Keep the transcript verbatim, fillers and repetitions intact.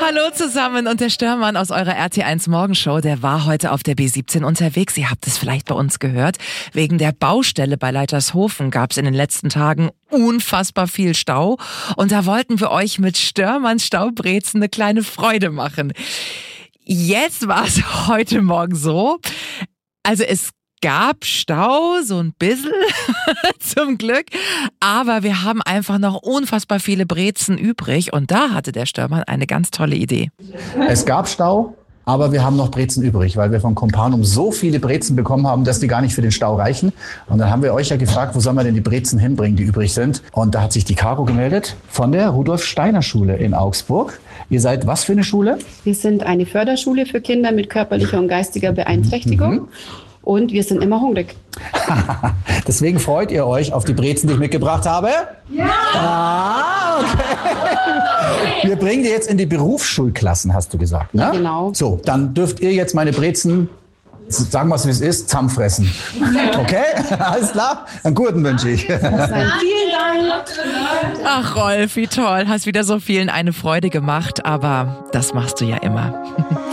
Hallo zusammen, und der Störmann aus eurer R T eins Morgenshow, der war heute auf der B siebzehn unterwegs. Ihr habt es vielleicht bei uns gehört. Wegen der Baustelle bei Leitershofen gab es in den letzten Tagen unfassbar viel Stau. Und da wollten wir euch mit Störmanns Staubrezen eine kleine Freude machen. Jetzt war es heute Morgen so, also es gab Stau, so ein bisschen, zum Glück, aber wir haben einfach noch unfassbar viele Brezen übrig, und da hatte der Störmann eine ganz tolle Idee. Es gab Stau, aber wir haben noch Brezen übrig, weil wir von Companum so viele Brezen bekommen haben, dass die gar nicht für den Stau reichen. Und dann haben wir euch ja gefragt, wo sollen wir denn die Brezen hinbringen, die übrig sind. Und da hat sich die Caro gemeldet von der Rudolf-Steiner-Schule in Augsburg. Ihr seid was für eine Schule? Wir sind eine Förderschule für Kinder mit körperlicher und geistiger Beeinträchtigung. Mhm. Und wir sind immer hungrig. Deswegen freut ihr euch auf die Brezen, die ich mitgebracht habe? Ja! Ah, okay. Wir bringen die jetzt in die Berufsschulklassen, hast du gesagt, ne? Ja, genau. So, dann dürft ihr jetzt meine Brezen, sagen wir es wie es ist, zusammenfressen. Okay? Alles klar? Einen guten wünsche ich. Vielen Dank. Ach Rolf, wie toll. Hast wieder so vielen eine Freude gemacht, aber das machst du ja immer.